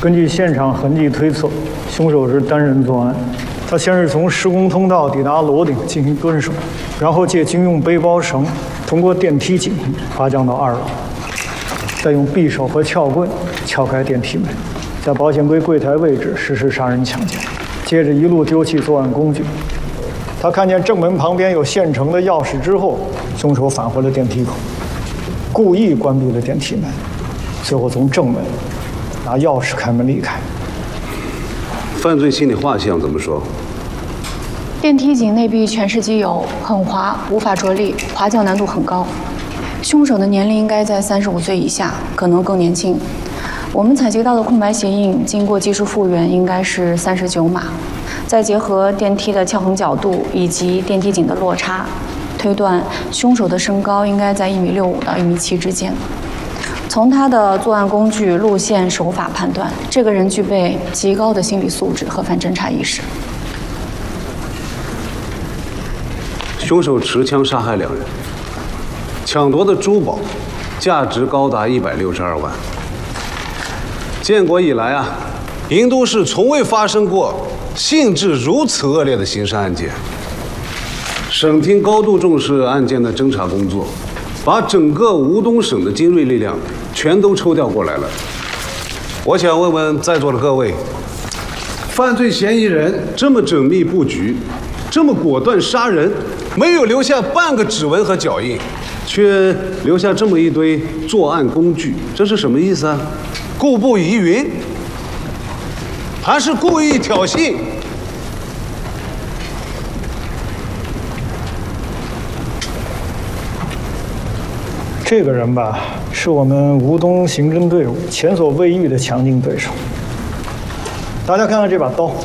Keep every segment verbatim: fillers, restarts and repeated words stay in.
根据现场痕迹推测，凶手是单人作案。他先是从施工通道抵达楼顶进行蹲守，然后借军用背包绳通过电梯井滑降到二楼，再用匕首和撬棍撬开电梯门，在保险柜柜台位置实施杀人抢劫，接着一路丢弃作案工具。他看见正门旁边有现成的钥匙之后，凶手返回了电梯口，故意关闭了电梯门，最后从正门拿钥匙开门离开。 犯罪心理画像怎么说？ 电梯井内壁全是机油，很滑，无法着力，滑降难度很高。凶手的年龄应该在三十五岁以下，可能更年轻。我们采集到的空白鞋印，经过技术复原，应该是三十九码。再结合电梯的翘横角度以及电梯井的落差，推断凶手的身高应该在一米六五到一米七之间。从他的作案工具、路线、手法判断，这个人具备极高的心理素质和反侦查意识。 凶手持枪杀害两人，抢夺的珠宝价值高达一百六十二万。建国以来啊，鄞都市从未发生过性质如此恶劣的刑事案件。省厅高度重视案件的侦查工作，把整个吴东省的精锐力量全都抽调过来了。我想问问在座的各位，犯罪嫌疑人这么缜密布局，这么果断杀人，没有留下半个指纹和脚印，却留下这么一堆作案工具，这是什么意思啊？故布疑云，还是故意挑衅？ 这个人吧，是我们吴东刑侦队伍前所未遇的强劲对手。大家看看这把刀，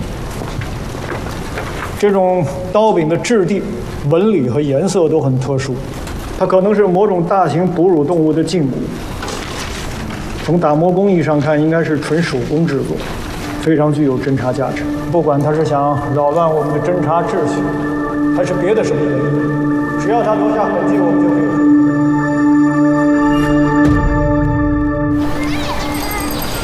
这种刀柄的质地、纹理和颜色都很特殊，它可能是某种大型哺乳动物的胫骨。从打磨工艺上看，应该是纯手工制作，非常具有侦查价值。不管他是想扰乱我们的侦查秩序，还是别的什么原因，只要他留下痕迹，我们就可以。